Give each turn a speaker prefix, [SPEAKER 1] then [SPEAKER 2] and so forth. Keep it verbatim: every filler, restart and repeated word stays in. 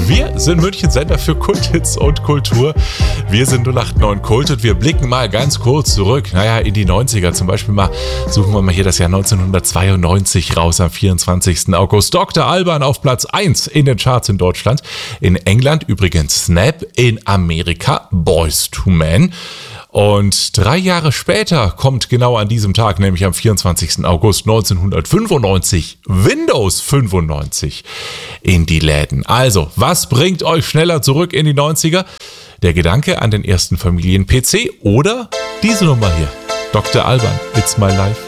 [SPEAKER 1] Wir sind München Sender für Kulthits und Kultur. Wir sind null acht neun Kult und wir blicken mal ganz kurz zurück. Naja, in die neunziger. Zum Beispiel mal suchen wir mal hier das Jahr neunzehnhundertzweiundneunzig raus am vierundzwanzigsten August. Doktor Alban auf Platz eins in den Charts in Deutschland. In England übrigens Snap. In Amerika Boyz two Men. Und drei Jahre später kommt genau an diesem Tag, nämlich am vierundzwanzigsten August neunzehnhundertfünfundneunzig, Windows fünfundneunzig in die Läden. Also, was bringt euch schneller zurück in die neunziger? Der Gedanke an den ersten Familien-P C oder diese Nummer hier? Doktor Alban, It's My Life.